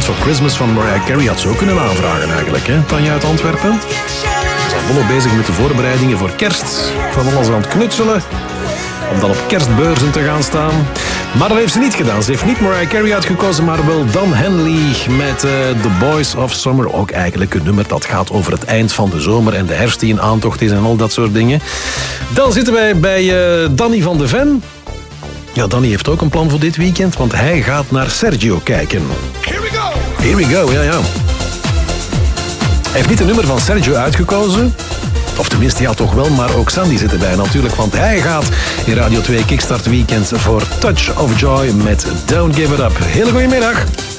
Want for Christmas van Mariah Carey had ze ook kunnen aanvragen eigenlijk, hè? Tanja uit Antwerpen. Ze is al volop bezig met de voorbereidingen voor kerst. Van alles aan het knutselen. Om dan op kerstbeurzen te gaan staan. Maar dat heeft ze niet gedaan. Ze heeft niet Mariah Carey uitgekozen, maar wel Don Henley met The Boys of Summer. Ook eigenlijk een nummer dat gaat over het eind van de zomer en de herfst die in aantocht is en al dat soort dingen. Dan zitten wij bij Danny van de Ven. Ja, Danny heeft ook een plan voor dit weekend, want hij gaat naar Sergio kijken. Here we go! Here we go, ja. Hij heeft niet een nummer van Sergio uitgekozen. Of tenminste, ja, toch wel, maar ook Sandy zit erbij natuurlijk, want hij gaat in Radio 2 Kickstart Weekend voor Touch of Joy met Don't Give It Up. Hele goede middag.